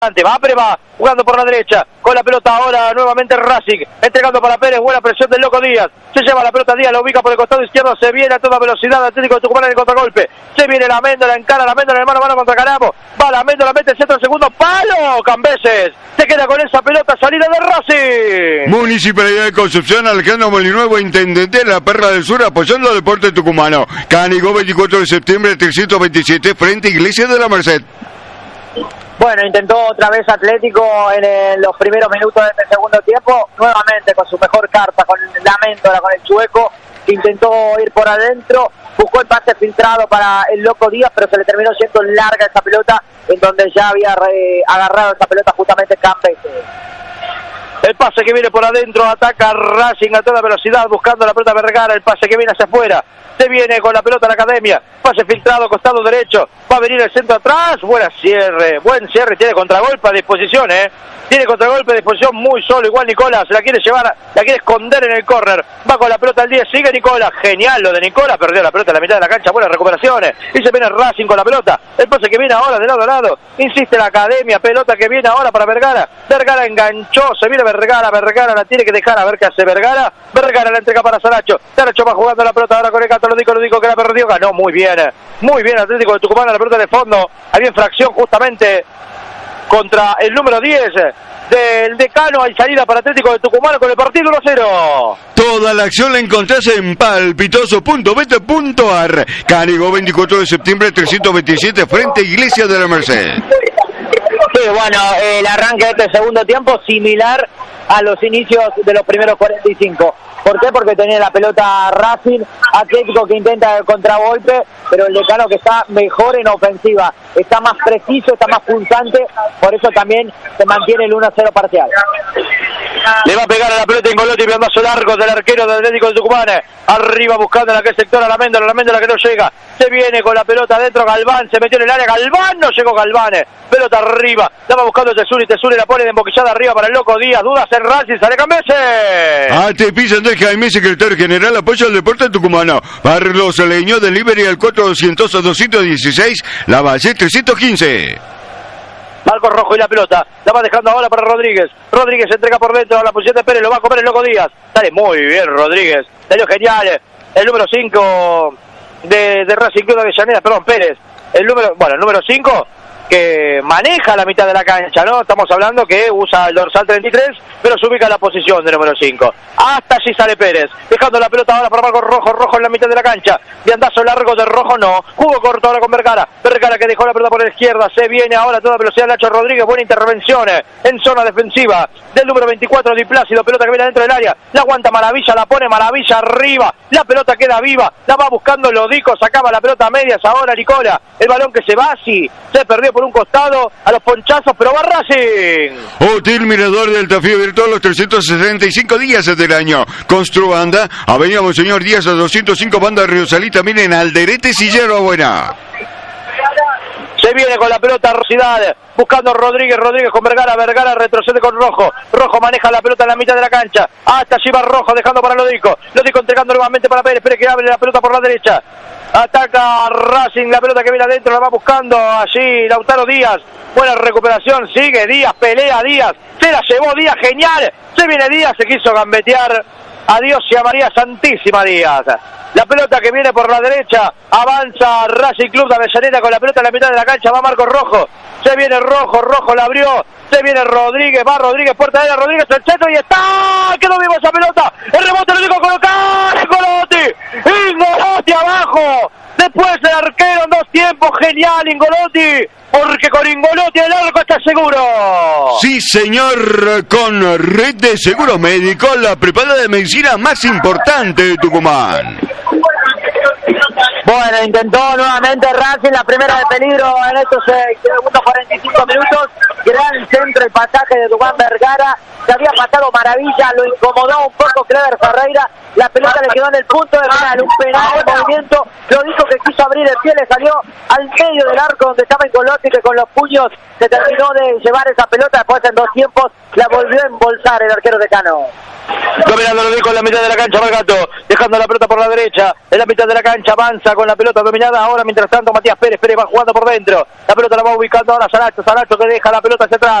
Va Prema, jugando por la derecha, con la pelota ahora nuevamente Racing, entregando para Pérez, buena presión del Loco Díaz, se lleva la pelota Díaz, la ubica por el costado izquierdo, se viene a toda velocidad Atlético de Tucumán en el contragolpe, se viene la Méndola, encara la Méndola en el mano a mano contra Caramo, va la Méndola, mete el centro, segundo palo, Cambeses, se queda con esa pelota, salida de Racing. Municipalidad de Concepción, Alejandro Molinuevo, intendente de la Perla del Sur, apoyando al deporte tucumano. Canigó 24 de septiembre 327, frente a Iglesia de la Merced. Bueno, intentó otra vez Atlético en los primeros minutos de este segundo tiempo, nuevamente con su mejor carta, con la Méndola, con el Chueco, que intentó ir por adentro, buscó el pase filtrado para el Loco Díaz, pero se le terminó siendo larga esa pelota, en donde ya había agarrado esa pelota justamente Cambeses. El pase que viene por adentro, ataca Racing a toda velocidad, buscando la pelota Vergara, el pase que viene hacia afuera, se viene con la pelota a la Academia, pase filtrado, costado derecho, va a venir el centro atrás, buen cierre, tiene contragolpe a disposición, tiene contragolpe a disposición muy solo, igual Nicola, se la quiere llevar, la quiere esconder en el córner, va con la pelota al 10, sigue Nicola, genial lo de Nicola, perdió la pelota en la mitad de la cancha, buenas recuperaciones, y se viene Racing con la pelota, el pase que viene ahora de lado a lado, insiste la Academia, pelota que viene ahora para Vergara, Vergara enganchó, se viene Vergara la tiene que dejar a ver qué hace Vergara la entrega para Saracho va jugando la pelota ahora con el Gato, lo digo que la perdió, ganó muy bien Atlético de Tucumán, la pelota de fondo, había infracción justamente contra el número 10 del Decano, hay salida para Atlético de Tucumán con el partido 1-0. Toda la acción la encontrás en palpitoso.bet.ar. Canigó 24 de septiembre 327, frente a Iglesia de la Merced. Sí, bueno, el arranque de este segundo tiempo similar a los inicios de los primeros 45. ¿Por qué? Porque tenía la pelota Racing, Atlético que intenta el contragolpe, pero el Decano que está mejor en ofensiva, está más preciso, está más punzante, por eso también se mantiene el 1-0 parcial. Le va a pegar a la pelota Ingolotti, pedazo largo del arquero del Atlético de Tucumán, arriba buscando en aquel sector a la Méndola que no llega, se viene con la pelota adentro, Galván, se metió en el área, Galván, no llegó Galván, pelota arriba, la va buscando Tesuri la pone de emboquillada arriba para el Loco Díaz, dudas en Racing, sale Cambeses. ATP Andrés Jaime, secretario general, apoyo al deporte tucumano. Barrio Leño, delivery al 400-216, La Valle 315. Marco Rojo y la pelota, la va dejando ahora para Rodríguez entrega por dentro a la posición de Pérez, lo va a comer el Loco Díaz, sale muy bien Rodríguez, salió genial, el número 5 de Racing Club de Avellaneda, Pérez, el número 5 que maneja la mitad de la cancha, ¿no? Estamos hablando que usa el dorsal 33, pero se ubica en la posición de número 5. Hasta allí sale Pérez, dejando la pelota ahora para Marco Rojo en la mitad de la cancha, de andazo largo de Rojo no, jugo corto ahora con Vergara que dejó la pelota por la izquierda, se viene ahora a toda velocidad Nacho Rodríguez, buena intervención en zona defensiva del número 24 Di Plácido, pelota que viene dentro del área, la aguanta Maravilla, la pone Maravilla arriba, la pelota queda viva, la va buscando Lodico, sacaba la pelota a medias ahora Nicola, el balón que se va, sí, se perdió por un costado a los ponchazos, pero va Racing. Hotel Mirador del Tafío abierto los 365 días del año. Construbanda, Avenida Monseñor Díaz a 205, Banda Río Salí, también en Alderete y Hierba Buena. Se viene con la pelota Rosidad, buscando Rodríguez con Vergara retrocede con Rojo maneja la pelota en la mitad de la cancha, hasta allí va Rojo dejando para Lodico entregando nuevamente para Pérez que abre la pelota por la derecha, ataca Racing, la pelota que viene adentro, la va buscando allí Lautaro Díaz, buena recuperación, sigue Díaz, pelea Díaz, se la llevó Díaz, genial, se viene Díaz, se quiso gambetear, adiós y a María Santísima Díaz. La pelota que viene por la derecha, avanza Racing Club de Avellaneda con la pelota en la mitad de la cancha, va Marco Rojo, se viene Rojo la abrió, se viene Rodríguez, va Rodríguez, puerta de la Rodríguez, el centro y está, quedó vivo esa pelota, el rebote lo dijo colocar, Ingolotti abajo, después el arquero en dos tiempos, genial Ingolotti, porque con Ingolotti el arco está seguro. Sí señor, con Red de Seguros Médicos, la preparada de medicina más importante de Tucumán. Bueno, intentó nuevamente Racing, la primera de peligro en estos segundos 45 minutos, gran centro el pasaje de Dubán Vergara, se había pasado Maravilla, lo incomodó un poco Clever Ferreira, la pelota le quedó en el punto de penal, un penal de movimiento, lo dijo que quiso abrir el pie, le salió al medio del arco donde estaba Ingolotti, que con los puños se terminó de llevar esa pelota, después en dos tiempos la volvió a embolsar el arquero Decano. Dominando lo dijo en la mitad de la cancha, Margato, dejando la pelota por la derecha, en la mitad de la cancha avanza con la pelota dominada, ahora mientras tanto Matías Pérez va jugando por dentro, la pelota la va ubicando ahora Saracho que deja la pelota pelota hacia atrás.